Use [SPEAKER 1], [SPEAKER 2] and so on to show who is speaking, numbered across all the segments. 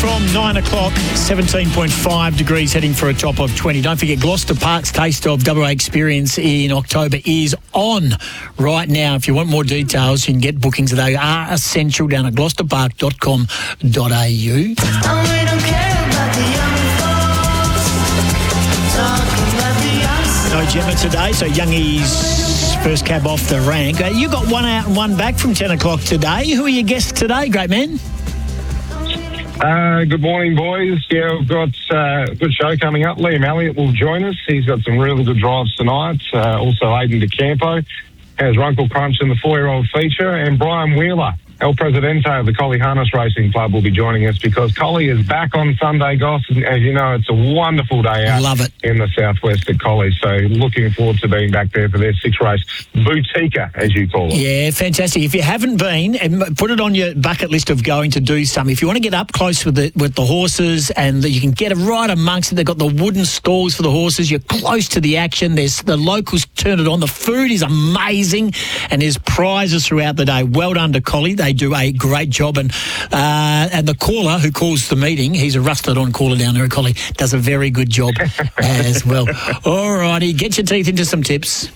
[SPEAKER 1] from 9 o'clock, 17.5 degrees, heading for a top of 20. Don't forget, Gloucester Park's Taste of WA Experience in October is on right now. If you want more details, you can get bookings. They are essential down at gloucesterpark.com.au. No Gemma today, so Youngie's first cab off the rank. You got one out and one back from 10 o'clock today. Who are your guests today, great man?
[SPEAKER 2] Good morning, boys. Yeah, we've got a good show coming up. Liam Elliott will join us. He's got some really good drives tonight. Also, Aidan DeCampo has Runkle Crunch in the 4-year-old feature. And Brian Wheeler, El Presidente of the Collie Harness Racing Club, will be joining us because Collie is back on Sunday, Goss. And as you know, it's a wonderful day out in the southwest at Collie. So looking forward to being back there for their 6-race boutiquer, as you call it.
[SPEAKER 1] Yeah, fantastic. If you haven't been, put it on your bucket list of going to do something. If you want to get up close with the horses, and you can get right amongst it. They've got the wooden stalls for the horses. You're close to the action. There's the locals turn it on. The food is amazing, and there's prizes throughout the day. Well done to Collie. They do a great job, and the caller who calls the meeting, he's a rusted-on caller down there at Collie, does a very good job as well. All righty, get your teeth into some tips.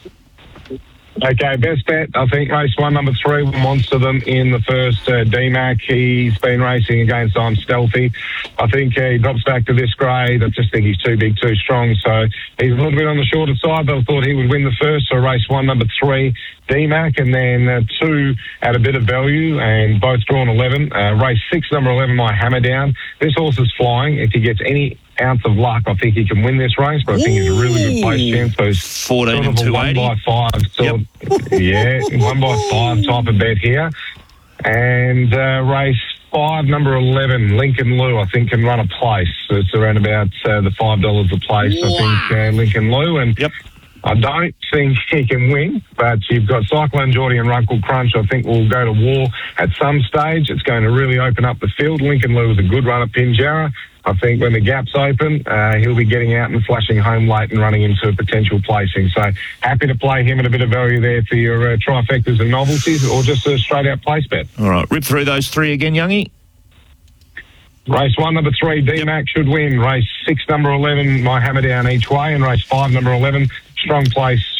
[SPEAKER 2] Okay, best bet, I think race 1, number 3, will monster them in the first DMAC. He's been racing against I'm Stealthy. I think he drops back to this grade. I just think he's too big, too strong. So he's a little bit on the shorter side, but I thought he would win the first. So race 1, number 3, DMAC, and then 2 at a bit of value, and both drawn 11. Race 6, number 11, My Hammer Down. This horse is flying. If he gets any ounce of luck, I think he can win this race, but I think he's a really good place chance. So he's
[SPEAKER 3] 14
[SPEAKER 2] sort of
[SPEAKER 3] and
[SPEAKER 2] a
[SPEAKER 3] 280.
[SPEAKER 2] 1 by 5 sort of, yeah, 1 by 5 type of bet here. And race 5, number 11, Lincoln Lou, I think can run a place. So it's around about the $5 a place. Wow. I think Lincoln Lou, and I don't think he can win, but you've got Cyclone Geordie and Runkle Crunch. I think will go to war at some stage. It's going to really open up the field. Lincoln Lou is a good run at Pinjarra. I think when the gap's open, he'll be getting out and flashing home late and running into a potential placing. So happy to play him at a bit of value there for your trifectas and novelties, or just a straight-out place bet.
[SPEAKER 3] All right, rip through those 3 again, Youngie.
[SPEAKER 2] Race 1, number 3, DMAC should win. Race 6, number 11, My Hammer Down each way. And race 5, number 11, Strong Place